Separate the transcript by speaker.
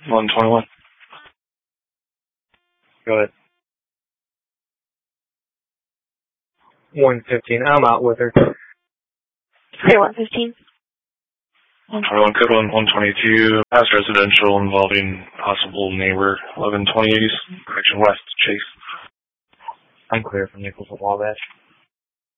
Speaker 1: 121.
Speaker 2: Go ahead. 115. I'm out with her.
Speaker 3: Okay, 115.
Speaker 1: 121, code 122, past residential involving possible neighbor, 1120 East, correction west, Chase.
Speaker 2: I'm clear from Nichols and Wabash.